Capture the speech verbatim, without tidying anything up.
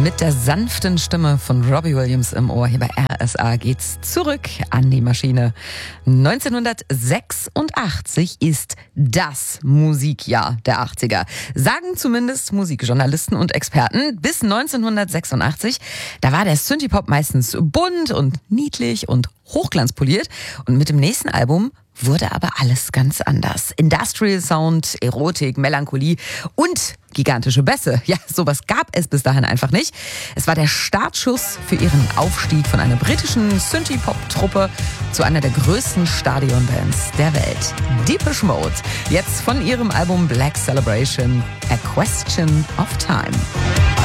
Mit der sanften Stimme von Robbie Williams im Ohr hier bei R S A geht's zurück an die Maschine. neunzehnhundertsechsundachtzig ist das Musikjahr der achtziger. Sagen zumindest Musikjournalisten und Experten. Bis neunzehnhundertsechsundachtzig, da war der Synthie-Pop meistens bunt und niedlich und hochglanzpoliert. Und mit dem nächsten Album wurde aber alles ganz anders. Industrial Sound, Erotik, Melancholie und gigantische Bässe. Ja, sowas gab es bis dahin einfach nicht. Es war der Startschuss für ihren Aufstieg von einer britischen Synthie-Pop-Truppe zu einer der größten Stadionbands der Welt. Depeche Mode. Jetzt von ihrem Album Black Celebration, A Question of Time.